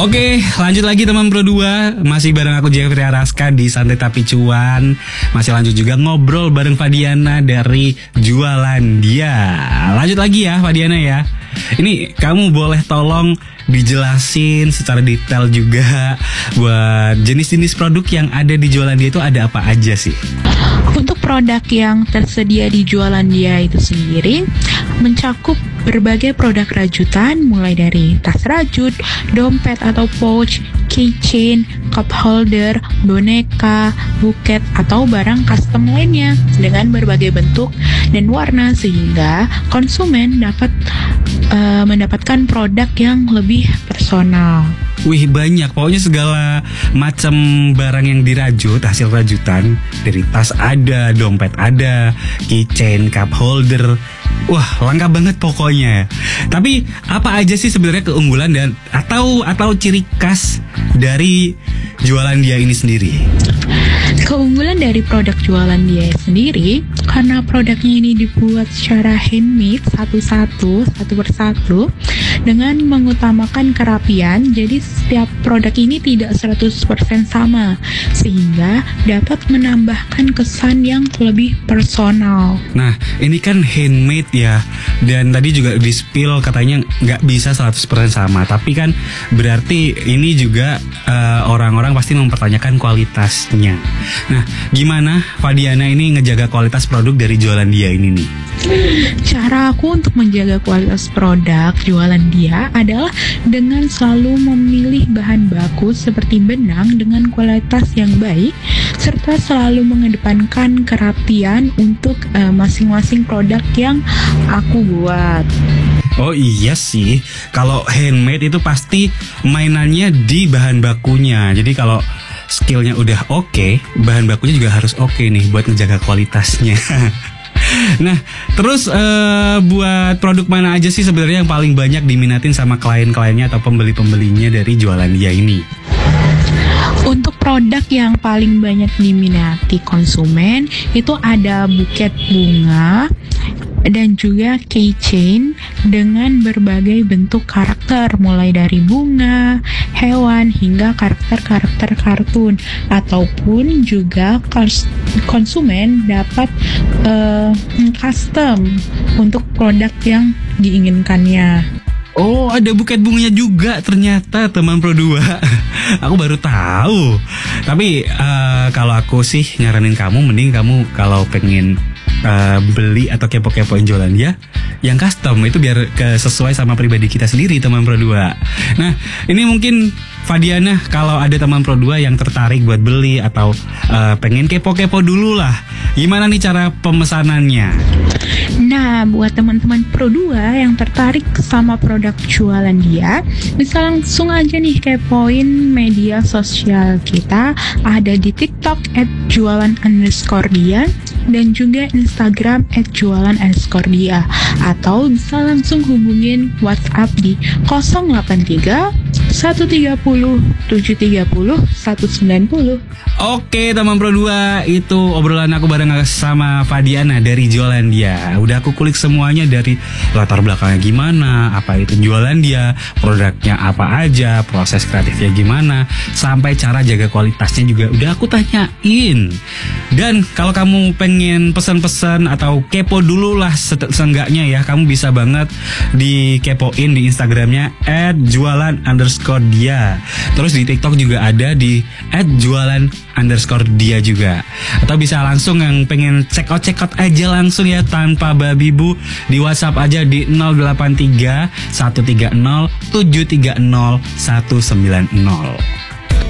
Oke, lanjut lagi teman Pro 2. Masih bareng aku Jeffrey Araska di Santai Tapi Cuan. Masih lanjut juga ngobrol bareng Fadiana dari Jualan Dia. Lanjut lagi ya Fadiana ya. Ini kamu boleh tolong dijelasin secara detail juga buat jenis-jenis produk yang ada di Jualan Dia itu ada apa aja sih? Untuk produk yang tersedia di Jualan Dia itu sendiri mencakup berbagai produk rajutan mulai dari tas rajut, dompet atau pouch, keychain, cup holder, boneka, buket atau barang custom lainnya dengan berbagai bentuk dan warna sehingga konsumen dapat mendapatkan produk yang lebih personal. Wih banyak, pokoknya segala macam barang yang dirajut, hasil rajutan. Dari tas ada, dompet ada, keychain, cup holder. Wah lengkap banget pokoknya. Tapi apa aja sih sebenarnya keunggulan dan atau ciri khas dari Jualan Dia ini sendiri? Keunggulan dari produk Jualan Dia sendiri, karena produknya ini dibuat secara handmade satu persatu dengan mengutamakan kerapian, jadi setiap produk ini tidak 100% sama sehingga dapat menambahkan kesan yang lebih personal. Nah ini kan handmade ya, dan tadi juga di spill katanya nggak bisa 100% sama, tapi kan berarti ini juga orang-orang pasti mempertanyakan kualitasnya. Nah gimana Fadiana ini ngejaga kualitas produk dari Jualan Dia ini nih? Cara aku untuk menjaga kualitas produk Jualan Dia adalah dengan selalu memilih bahan baku seperti benang dengan kualitas yang baik serta selalu mengedepankan kerapian untuk masing-masing produk yang aku buat. Oh iya sih, kalau handmade itu pasti mainannya di bahan bakunya. Jadi kalau skillnya udah oke, bahan bakunya juga harus oke nih buat ngejaga kualitasnya. Nah, terus buat produk mana aja sih sebenarnya yang paling banyak diminatin sama klien-kliennya atau pembeli-pembelinya dari Jualan Dia ini? Untuk produk yang paling banyak diminati konsumen itu ada buket bunga dan juga keychain dengan berbagai bentuk karakter mulai dari bunga, hewan hingga karakter-karakter kartun, ataupun juga konsumen dapat custom untuk produk yang diinginkannya. Oh ada buket bunganya juga ternyata teman Pro 2. Aku baru tahu. Tapi kalau aku sih nyaranin kamu, mending kamu kalau pengen beli atau kepo-kepoin Jualan Dia yang custom itu biar sesuai sama pribadi kita sendiri teman Pro 2. Nah ini mungkin Fadiana kalau ada teman Pro 2 yang tertarik buat beli atau pengen kepo-kepo dulu lah, gimana nih cara pemesanannya? Nah, buat teman-teman Pro 2 yang tertarik sama produk Jualan Dia, bisa langsung aja nih kepoin media sosial kita. Ada di TikTok @jualan_dia dan juga Instagram @jualan_dia, atau bisa langsung hubungin WhatsApp di 083 130 730 190. Oke teman Pro 2, itu obrolan aku bareng sama Fadiana dari Jualan Dia. Udah aku kulik semuanya dari latar belakangnya gimana, apa itu Jualan Dia, produknya apa aja, proses kreatifnya gimana, sampai cara jaga kualitasnya juga udah aku tanyain. Dan kalau kamu pengen pesan-pesan atau kepo dulu lah seenggaknya ya, kamu bisa banget dikepoin di Instagramnya @jualan_dia. Terus di TikTok juga ada di @jualan_dia juga. Atau bisa langsung yang pengen check out aja langsung ya tanpa babi bu, di WhatsApp aja di 083 130 730 190.